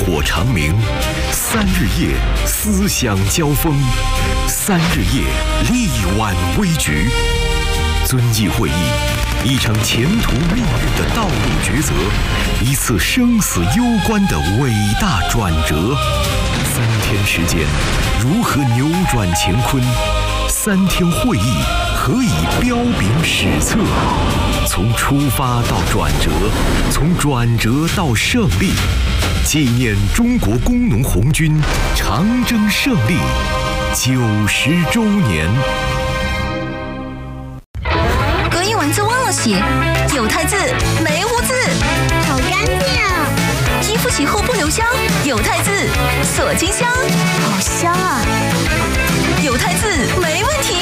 火长明。3日夜，思想交锋；3日夜，力挽危局。遵义会议，一场前途命运的道路抉择，一次生死攸关的伟大转折。3天时间，如何扭转乾坤？3天会议，何以彪炳史册？从出发到转折，从转折到胜利，纪念中国工农红军长征胜利90周年。 隔一文字忘了写，有太字没污渍， 好干净啊！ 衣服洗后不留香，有太字锁金香， 好香啊！ 有太字没问题。